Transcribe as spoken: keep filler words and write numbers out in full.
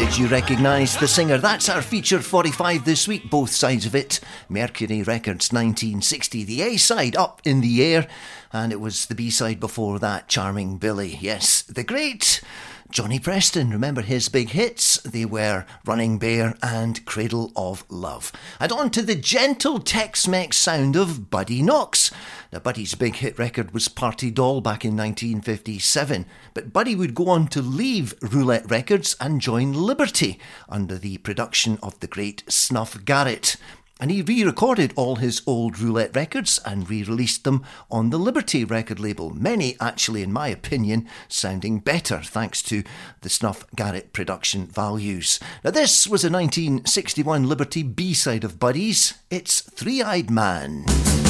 Did you recognise the singer? That's our feature forty-five this week, both sides of it. Mercury Records nineteen sixty, the A-side, Up in the Air, and it was the B-side before that, Charming Billy. Yes, the great Johnny Preston. Remember his big hits? They were Running Bear and Cradle of Love. And on to the gentle Tex-Mex sound of Buddy Knox. Now, Buddy's big hit record was Party Doll back in nineteen fifty-seven, but Buddy would go on to leave Roulette Records and join Liberty under the production of the great Snuff Garrett. And he re-recorded all his old Roulette records and re-released them on the Liberty record label. Many, actually, in my opinion, sounding better thanks to the Snuff Garrett production values. Now, this was a nineteen sixty-one Liberty B-side of Buddy's. It's Three-Eyed Man.